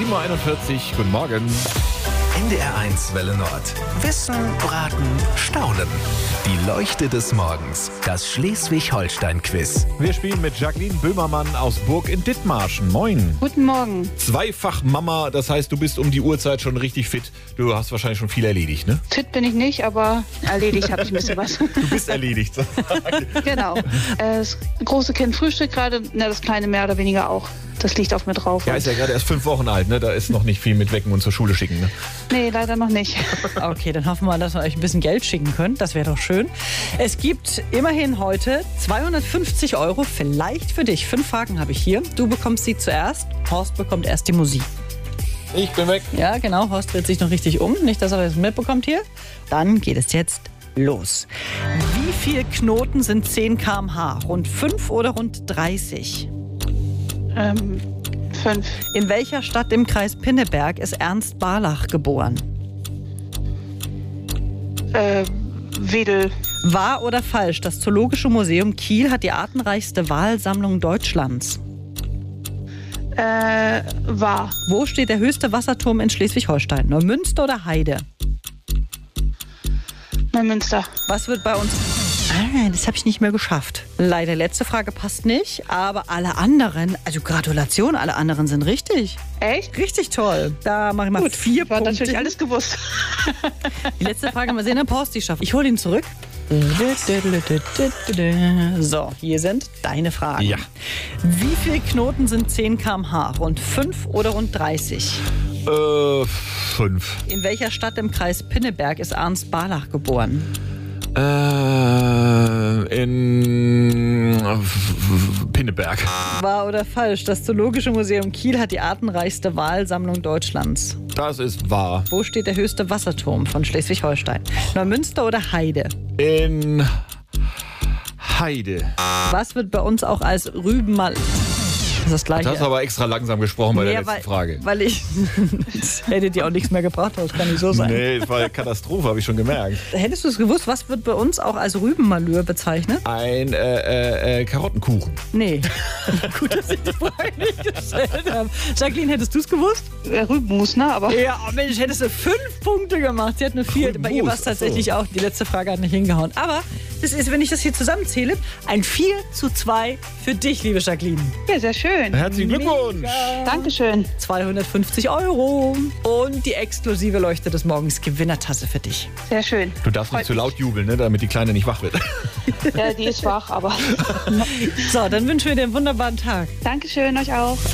7.41 Uhr, guten Morgen. NDR1 Welle Nord. Wissen, Braten, Staunen. Die Leuchte des Morgens. Das Schleswig-Holstein-Quiz. Wir spielen mit Jacqueline Böhmermann aus Burg in Dithmarschen. Moin. Guten Morgen. Zweifach Mama, das heißt, du bist um die Uhrzeit schon richtig fit. Du hast wahrscheinlich schon viel erledigt, ne? Fit bin ich nicht, aber erledigt habe ich ein bisschen was. Du bist erledigt. Genau. Das große Kind frühstückt gerade, das kleine mehr oder weniger auch. Das liegt auf mir drauf. Ja, ist ja gerade erst 5 Wochen alt, ne? Da ist noch nicht viel mit Wecken und zur Schule schicken, ne? Nee, leider noch nicht. Okay, dann hoffen wir, dass wir euch ein bisschen Geld schicken können. Das wäre doch schön. Es gibt immerhin heute 250 €, vielleicht für dich. 5 Fragen habe ich hier. Du bekommst sie zuerst. Horst bekommt erst die Musik. Ich bin weg. Ja, genau. Horst dreht sich noch richtig um. Nicht, dass er das mitbekommt hier. Dann geht es jetzt los. Wie viele Knoten sind 10 km/h? Rund 5 oder rund 30? 5. In welcher Stadt im Kreis Pinneberg ist Ernst Barlach geboren? Wedel. Wahr oder falsch? Das Zoologische Museum Kiel hat die artenreichste Walsammlung Deutschlands. Wahr. Wo steht der höchste Wasserturm in Schleswig-Holstein? Neumünster oder Heide? Neumünster. Was wird bei uns... das habe ich nicht mehr geschafft. Leider, letzte Frage passt nicht, aber alle anderen, also Gratulation, alle anderen sind richtig. Echt? Richtig toll. Da mache ich mal 4 Ich war Punkte. natürlich alles gewusst. Die letzte Frage, mal sehen, ob Horst die schafft. Ich hole ihn zurück. So, hier sind deine Fragen. Ja. Wie viele Knoten sind 10 km/h? Rund 5 oder rund 30? 5. In welcher Stadt im Kreis Pinneberg ist Ernst Barlach geboren? In Pinneberg. Wahr oder falsch? Das Zoologische Museum Kiel hat die artenreichste Walsammlung Deutschlands. Das ist wahr. Wo steht der höchste Wasserturm von Schleswig-Holstein? Neumünster oder Heide? In Heide. Was wird bei uns auch als Rübenmal... Das ist das Gleiche. Du hast aber extra langsam gesprochen bei der letzten Frage. Weil ich... Das hätte dir auch nichts mehr gebracht, das kann nicht so sein. Nee, das war eine Katastrophe, habe ich schon gemerkt. Hättest du es gewusst, was wird bei uns auch als Rübenmalheur bezeichnet? Ein Karottenkuchen. Nee. Gut, dass ich die Frage nicht gestellt habe. Jacqueline, hättest du es gewusst? Rübenmus, ne? Aber Ja, oh Mensch, hättest du 5 Punkte gemacht. Sie hat eine 4. Bei ihr war es tatsächlich auch. Die letzte Frage hat nicht hingehauen. Aber das ist, wenn ich das hier zusammenzähle, ein 4:2 für dich, liebe Jacqueline. ja, sehr schön. Herzlichen Glückwunsch. Dankeschön. 250 € und die exklusive Leuchte des Morgens Gewinnertasse für dich. Sehr schön. Du darfst nicht zu laut jubeln, ne, damit die Kleine nicht wach wird. Ja, die ist wach, aber So, dann wünschen wir dir einen wunderbaren Tag. Dankeschön, euch auch.